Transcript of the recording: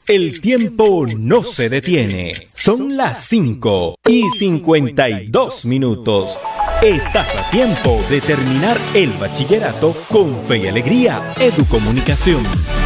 El tiempo no se detiene. Son las 5:52. Estás a tiempo de terminar el bachillerato con fe y alegría. Educomunicación.